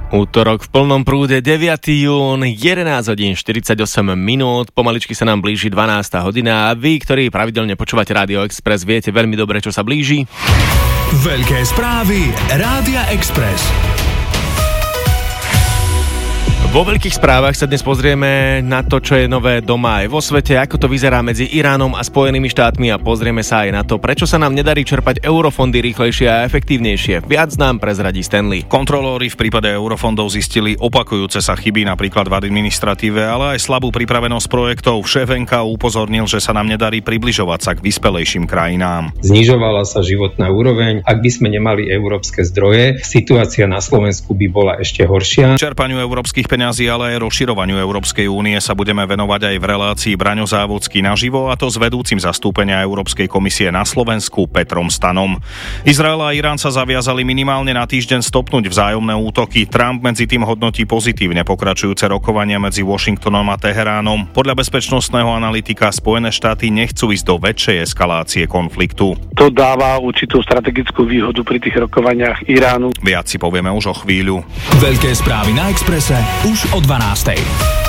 Útorok v plnom prúde, 9. jún, 11 hodín 48 minút, pomaličky sa nám blíži 12. hodina a vy, ktorí pravidelne počúvate Rádio Express, viete veľmi dobre, čo sa blíži. Veľké správy Rádia Express. Vo veľkých správach sa dnes pozrieme na to, čo je nové doma aj vo svete, ako to vyzerá medzi Iránom a Spojenými štátmi a pozrieme sa aj na to, prečo sa nám nedarí čerpať eurofondy rýchlejšie a efektívnejšie. Viac nám prezradí Stanley. Kontrolóri v prípade eurofondov zistili opakujúce sa chyby napríklad v administratíve, ale aj slabú pripravenosť projektov. Šéf NKÚ upozornil, že sa nám nedarí približovať sa k vyspelejším krajinám. Znižovala sa životná úroveň. Ak by sme nemali európske zdroje, situácia na Slovensku by bola ešte horšia. Čerpaniu európskych peniazí, ale aj rozširovaniu Európskej únie sa budeme venovať aj v relácii Braňo Závodský naživo, a to s vedúcim zastúpenia Európskej komisie na Slovensku Petrom Stanom. Izrael a Irán sa zaviazali minimálne na týždeň stopnúť vzájomné útoky. Trump medzi tým hodnotí pozitívne pokračujúce rokovania medzi Washingtonom a Teheránom. Podľa bezpečnostného analytika Spojené štáty nechcú ísť do väčšej eskalácie konfliktu. To dáva určitú strategickú výhodu pri tých rokovaniach Iránu. Viac si povieme už o chvíľu. Veľké správy na Expresse už o 12:00.